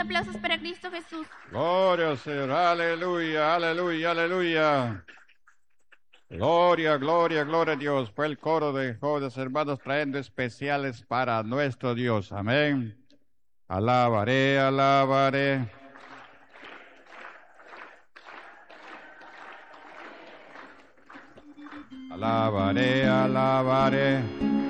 aplausos para Cristo Jesús. Gloria al Señor, aleluya, aleluya, aleluya. Gloria, gloria, gloria a Dios. Fue el coro de jóvenes hermanos trayendo especiales para nuestro Dios. Amén. Alabaré, alabaré. Alabaré, alabaré.